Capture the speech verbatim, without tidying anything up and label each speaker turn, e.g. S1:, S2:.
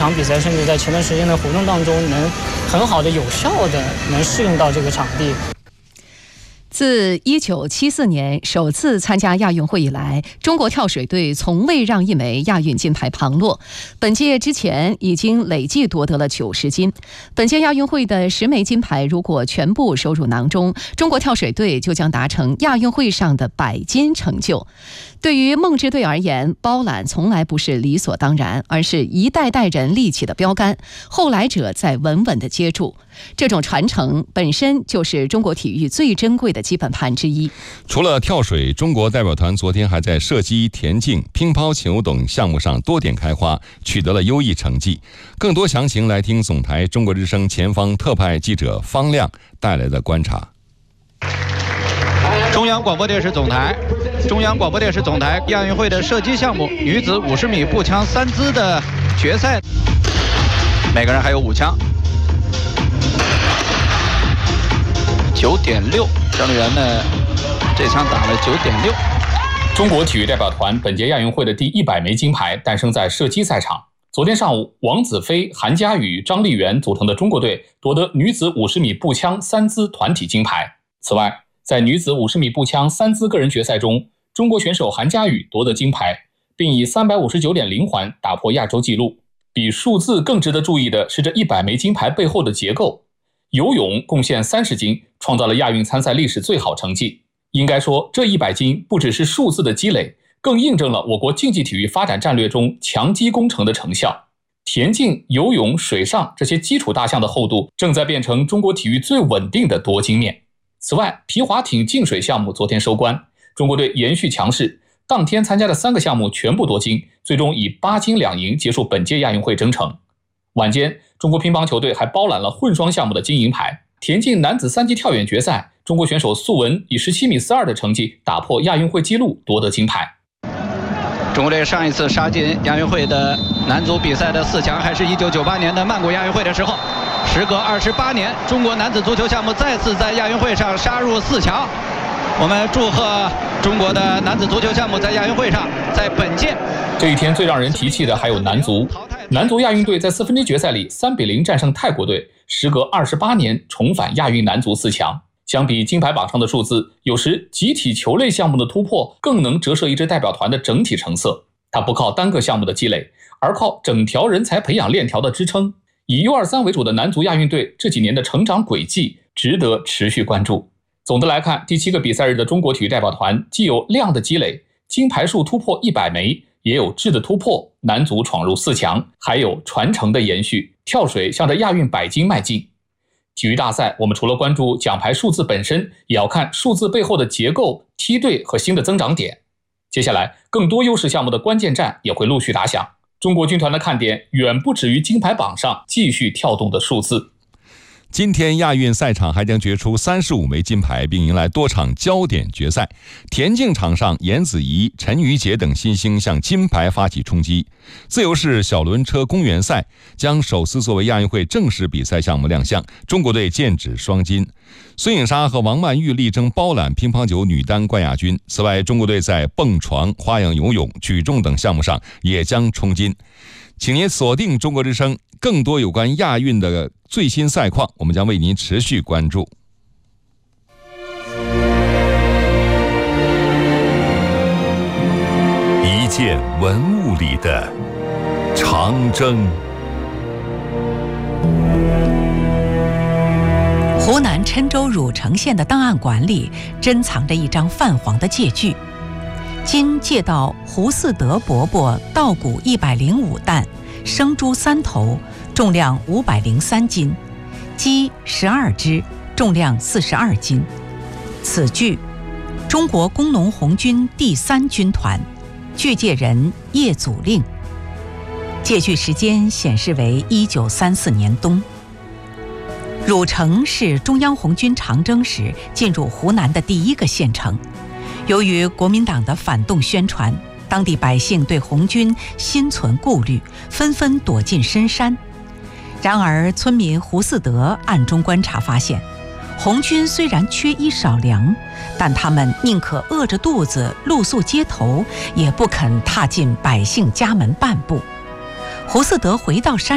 S1: 场比赛，甚至在前段时间的活动当中，能很好的、有效的能适应到这个场地。
S2: 自一九七四年首次参加亚运会以来，中国跳水队从未让一枚亚运金牌旁落。本届之前已经累计夺得了九十金。本届亚运会的十枚金牌如果全部收入囊中，中国跳水队就将达成亚运会上的百金成就。对于梦之队而言，包揽从来不是理所当然，而是一代代人立起的标杆，后来者在稳稳地接住。这种传承本身就是中国体育最珍贵的基本盘之一。
S3: 除了跳水，中国代表团昨天还在射击、田径、乒乓球等项目上多点开花，取得了优异成绩。更多详情来听总台中国之声前方特派记者方亮带来的观察。
S4: 中央广播电视总台，中央广播电视总台亚运会的射击项目女子五十米步枪三姿的决赛，每个人还有五枪。九点六，张丽媛呢，这枪打了九点六。
S5: 中国体育代表团本届亚运会的第一百枚金牌诞生在射击赛场。昨天上午，王子飞、韩佳宇、张丽媛组成的中国队夺得女子五十米步枪三姿团体金牌。此外，在女子五十米步枪三姿个人决赛中，中国选手韩佳宇夺得金牌，并以 三百五十九点零 环打破亚洲纪录。比数字更值得注意的是这一百枚金牌背后的结构。游泳贡献三十金，创造了亚运参赛历史最好成绩。应该说，这一百金不只是数字的积累，更印证了我国竞技体育发展战略中强基工程的成效。田径、游泳、水上这些基础大项的厚度正在变成中国体育最稳定的夺金面。此外，皮划艇净水项目昨天收官，中国队延续强势，当天参加的三个项目全部夺金，最终以八金两银结束本届亚运会征程。晚间，中国乒乓球队还包揽了混双项目的金银牌。田径男子三级跳远决赛，中国选手苏文以十七米四二的成绩打破亚运会纪录，夺得金牌。
S4: 中国队上一次杀进亚运会的男足比赛的四强，还是一九九八年的曼谷亚运会的时候。时隔二十八年，中国男子足球项目再次在亚运会上杀入四强。我们祝贺中国的男子足球项目在亚运会上，在本届
S5: 这一天最让人提气的还有男足。男足亚运队在四分之一决赛里三比零战胜泰国队，时隔二十八年重返亚运男足四强。相比金牌榜上的数字，有时集体球类项目的突破更能折射一支代表团的整体成色。它不靠单个项目的积累，而靠整条人才培养链条的支撑。以 U 二十三 为主的男足亚运队这几年的成长轨迹值得持续关注。总的来看，第七个比赛日的中国体育代表团既有量的积累，金牌数突破一百枚，也有质的突破，男足闯入四强，还有传承的延续，跳水向着亚运百金迈进。体育大赛，我们除了关注奖牌数字本身，也要看数字背后的结构、梯队和新的增长点。接下来，更多优势项目的关键战也会陆续打响。中国军团的看点远不止于金牌榜上继续跳动的数字。
S3: 今天亚运赛场还将决出三十五枚金牌，并迎来多场焦点决赛。田径场上，严子怡、陈瑜杰等新星向金牌发起冲击。自由式小轮车公园赛将首次作为亚运会正式比赛项目亮相，中国队剑指双金。孙颖莎和王曼玉力争包揽乒乓球女单冠亚军。此外，中国队在蹦床、花样游泳、举重等项目上也将冲金。请您锁定中国之声，更多有关亚运的最新赛况，我们将为您持续关注。
S6: 一件文物里的长征。
S7: 湖南郴州汝城县的档案馆里珍藏着一张泛黄的借据，今借到胡四德伯伯稻谷一百零五担，生猪三头，重量五百零三斤，鸡十二只，重量四十二斤。此据，中国工农红军第三军团，据借人叶祖令。借据时间显示为一九三四年冬。汝城是中央红军长征时进入湖南的第一个县城。由于国民党的反动宣传，当地百姓对红军心存顾虑，纷纷躲进深山。然而，村民胡四德暗中观察发现，红军虽然缺衣少粮，但他们宁可饿着肚子露宿街头，也不肯踏进百姓家门半步。胡四德回到山